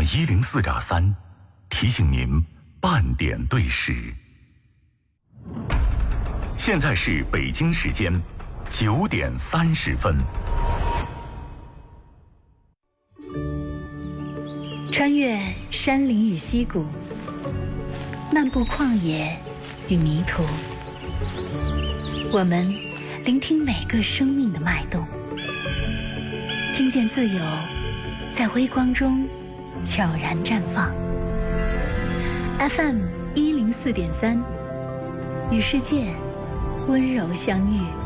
FM104.3，提醒您半点对时。现在是北京时间9点30分。 穿越山林与溪谷，漫步旷野与迷途，我们聆听每个生命的脉动，听见自由在微光中悄然绽放。FM104.3，与世界温柔相遇。